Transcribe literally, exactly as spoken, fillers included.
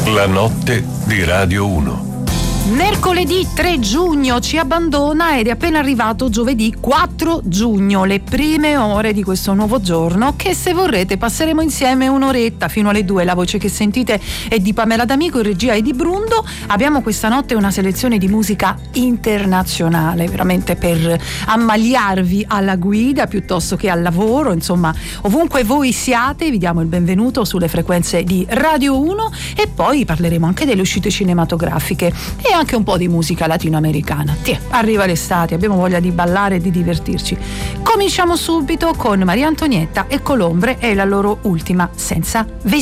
La notte di Radio uno. Mercoledì tre giugno ci abbandona ed è appena arrivato giovedì quattro giugno, le prime ore di questo nuovo giorno che, se vorrete, passeremo insieme un'oretta fino alle due. La voce che sentite è di Pamela D'Amico, in regia e di Brundo. Abbiamo questa notte una selezione di musica internazionale, veramente per ammaliarvi alla guida piuttosto che al lavoro, insomma ovunque voi siate vi diamo il benvenuto sulle frequenze di Radio uno, e poi parleremo anche delle uscite cinematografiche e anche un po' di musica latinoamericana. Tiè, arriva l'estate, abbiamo voglia di ballare e di divertirci. Cominciamo subito con Maria Antonietta e Colombre e la loro ultima Senza Vestiti.